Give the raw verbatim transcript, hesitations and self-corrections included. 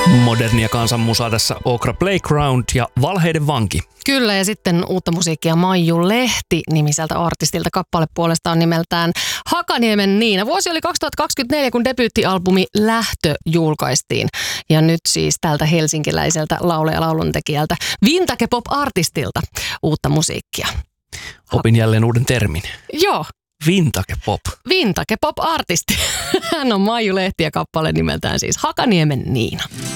Modernia kansanmusaa tässä Okra Playground ja Valheiden vanki. Kyllä, ja sitten uutta musiikkia Maiju Lehti nimiseltä artistilta. Kappale puolestaan nimeltään Hakaniemen Niina. Vuosi oli kaksituhattakaksikymmentäneljä, kun debyyttialbumi Lähtö julkaistiin. Ja nyt siis tältä helsinkiläiseltä laulaja- ja lauluntekijältä Vintage Pop-artistilta uutta musiikkia. Opin jälleen uuden termin. Joo. Vintage Pop. Vintage Pop-artisti. Hän on Maiju Lehti ja kappale nimeltään siis Hakaniemen Niina.